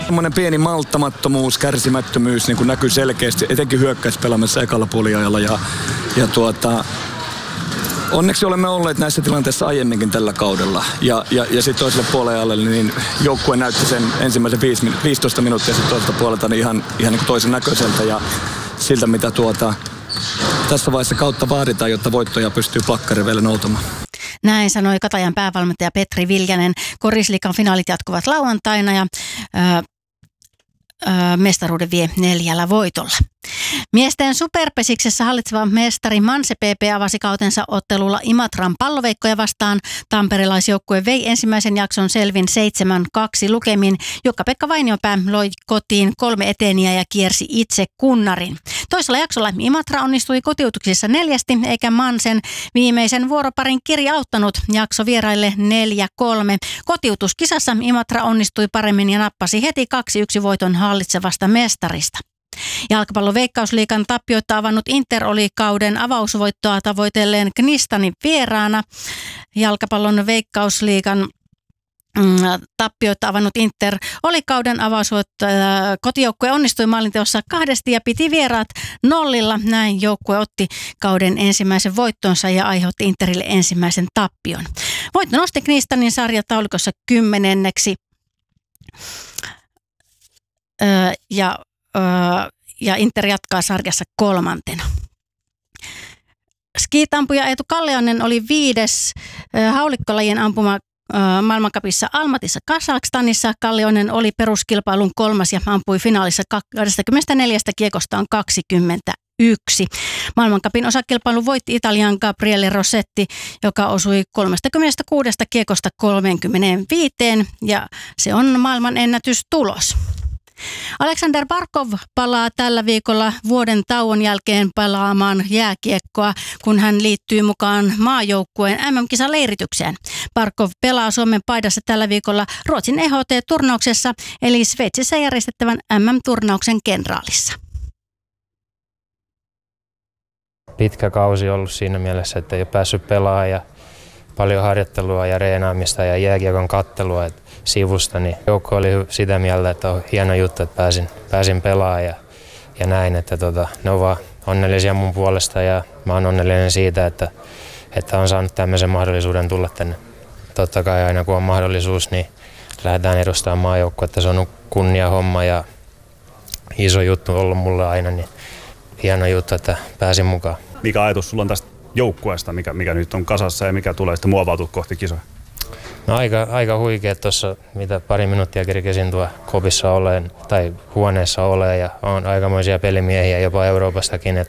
Semmoinen pieni malttamattomuus, kärsimättömyys niin kuin näkyy selkeästi, etenkin hyökkäyspelaamassa ekalla puoliajalla. Onneksi olemme olleet näissä tilanteissa aiemminkin tällä kaudella. Ja sitten toiselle puolelle niin joukkue näytti sen ensimmäisen 15 minuuttia sitten toiselta puolelta niin ihan niin toisen näköiseltä ja siltä, mitä tässä vaiheessa kautta vaaditaan, jotta voittoja pystyy plakkari vielä noutamaan. Näin sanoi Katajan päävalmentaja Petri Viljanen. Korisliigan finaalit jatkuvat lauantaina ja mestaruuden vie 4 voitolla. Miesten superpesiksessä hallitseva mestari Manse PP avasi kautensa ottelulla Imatran palloveikkoja vastaan. Tamperelaisjoukkue vei ensimmäisen jakson selvin 7-2 lukemin. Jukka-Pekka Vainiopää loi kotiin 3 eteeniä ja kiersi itse kunnarin. Toisella jaksolla Imatra onnistui kotiutuksissa 4, eikä Mansen viimeisen vuoroparin kirja auttanut. Jakso vieraille 4-3. Kotiutuskisassa Imatra onnistui paremmin ja nappasi heti 2-1 voiton hallitsevasta mestarista. Jalkapallon Veikkausliigan tappioita avannut Inter oli kauden avausvoittoa tavoitelleen Knistanin vieraana. Jalkapallon Veikkausliigan tappioita avannut Inter oli kauden avausvoittoa. Kotijoukkue onnistui maalinteossa 2 ja piti vieraat 0. Näin joukkue otti kauden ensimmäisen voittonsa ja aiheutti Interille ensimmäisen tappion. Voitto nosti Knistanin sarjataulukossa 10. Ja Inter jatkaa sarjassa 3. Skiitampuja Eetu Kallioinen oli 5. haulikkolajien ampuma maailmancupissa Almatissa Kazakstanissa. Kallioinen oli peruskilpailun 3. ja ampui finaalissa 24 kiekosta 21. Maailmancupin osakilpailun voitti Italian Gabriele Rossetti, joka osui 36 kiekosta 35 ja se on maailman ennätystulos. Aleksander Barkov palaa tällä viikolla vuoden tauon jälkeen pelaamaan jääkiekkoa, kun hän liittyy mukaan maajoukkueen MM-kisaleiritykseen. Barkov pelaa Suomen paidassa tällä viikolla Ruotsin EHT-turnauksessa, eli Sveitsissä järjestettävän MM-turnauksen kenraalissa. Pitkä kausi ollut siinä mielessä, että ei ole päässyt pelaamaan ja paljon harjoittelua ja reenaamista ja jääkiekon kattelua sivusta, niin joukko oli sitä mieltä, että on hieno juttu, että pääsin pelaamaan ja näin, että ne on vaan onnellisia mun puolesta ja mä oon onnellinen siitä, että on saanut tämmöisen mahdollisuuden tulla tänne. Totta kai aina kun on mahdollisuus, niin lähdetään edustamaan maajoukkoa, se on kunnia homma ja iso juttu ollut mulle aina, niin hieno juttu, että pääsin mukaan. Mikä ajatus sulla on tästä joukkueesta, mikä nyt on kasassa ja mikä tulee sitten muovautua kohti kisoja? No aika huikea tuossa, mitä pari minuuttia kerkesin tuo kopissa oleen tai huoneessa oleen ja on aikamoisia pelimiehiä jopa Euroopastakin.